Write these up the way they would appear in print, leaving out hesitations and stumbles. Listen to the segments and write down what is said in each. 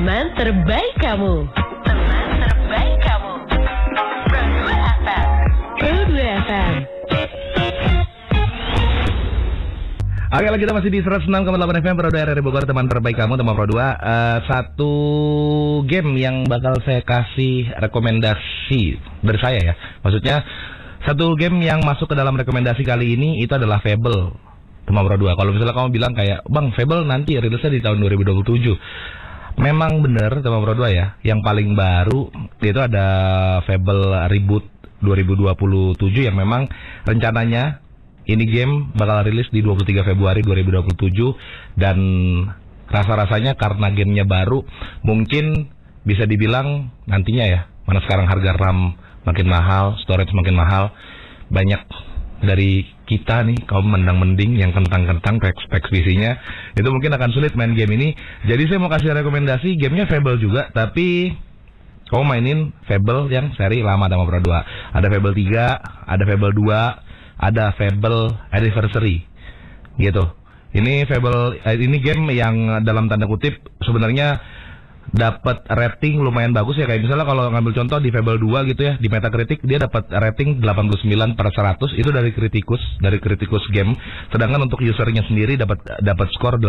Teman terbaik kamu. Teman terbaik kamu. Pro 2 FM. Pro 2 FM. Oke, lagi kita masih di 106,8 FM Pro 2 RRI Bogor, teman terbaik kamu, teman Pro 2. Satu game yang bakal saya kasih rekomendasi dari saya ya. Maksudnya satu game yang masuk ke dalam rekomendasi kali ini itu adalah Fable, teman Pro 2. Kalau misalnya kamu bilang kayak, "Bang, Fable nanti rilisnya di tahun 2027." Memang benar, teman Pro 2 ya. Yang paling baru itu ada Fable Reboot 2027 yang memang rencananya ini game bakal rilis di 23 Februari 2027 dan rasa-rasanya karena gamenya baru mungkin bisa dibilang nantinya ya, mana sekarang harga RAM makin mahal, storage makin mahal, banyak dari kita nih kaum mendang-mending yang kentang-kentang spek PC-nya itu mungkin akan sulit main game ini. Jadi saya mau kasih rekomendasi gamenya Fable juga, tapi kamu mainin Fable yang seri lama sama Pro 2. Ada Fable 3, ada Fable 2, ada Fable Anniversary gitu. Ini Fable ini game yang dalam tanda kutip sebenarnya dapat rating lumayan bagus ya. Kayak misalnya kalau ngambil contoh di Fable 2 gitu ya, di Metacritic dia dapat rating 89/100 itu dari kritikus game. Sedangkan untuk usernya sendiri dapat skor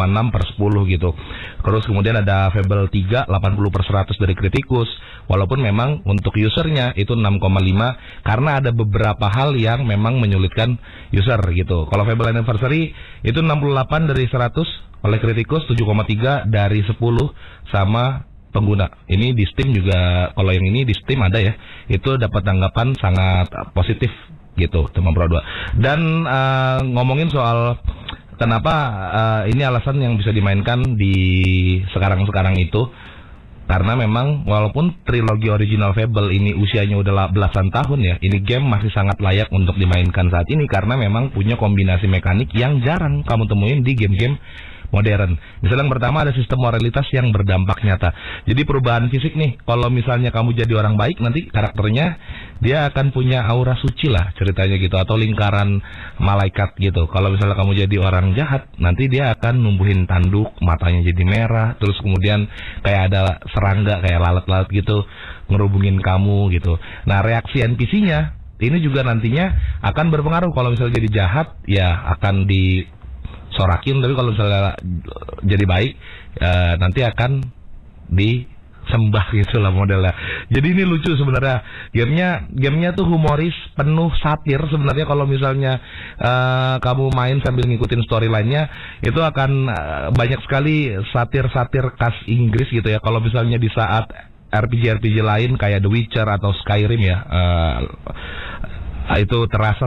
8,6/10 gitu. Terus kemudian ada Fable 3 80/100 dari kritikus. Walaupun memang untuk usernya itu 6,5 karena ada beberapa hal yang memang menyulitkan user gitu. Kalau Fable Anniversary itu 68 dari 100 oleh kritikus, 7,3 dari 10 sama pengguna. Ini di Steam juga, kalau yang ini di Steam ada ya, itu dapat tanggapan sangat positif gitu, teman Pro 2. Dan ngomongin soal kenapa ini alasan yang bisa dimainkan di sekarang-sekarang itu, karena memang walaupun trilogi original Fable ini usianya udah belasan tahun ya, ini game masih sangat layak untuk dimainkan saat ini karena memang punya kombinasi mekanik yang jarang kamu temuin di game-game modern. Misalnya yang pertama ada sistem moralitas yang berdampak nyata. Jadi perubahan fisik nih, kalau misalnya kamu jadi orang baik nanti karakternya dia akan punya aura suci lah ceritanya gitu, atau lingkaran malaikat gitu. Kalau misalnya kamu jadi orang jahat nanti dia akan numbuhin tanduk, matanya jadi merah, terus kemudian kayak ada serangga kayak lalat-lalat gitu ngerubungin kamu gitu. Nah, reaksi NPC-nya ini juga nantinya akan berpengaruh. Kalau misalnya jadi jahat ya akan disorakin, tapi kalau misalnya jadi baik nanti akan disembah gitu lah modelnya. Jadi ini lucu sebenarnya. Gamenya tuh humoris, penuh satir sebenarnya. Kalau misalnya kamu main sambil ngikutin storyline-nya itu akan banyak sekali satir-satir khas Inggris gitu ya. Kalau misalnya di saat RPG lain kayak The Witcher atau Skyrim ya, itu terasa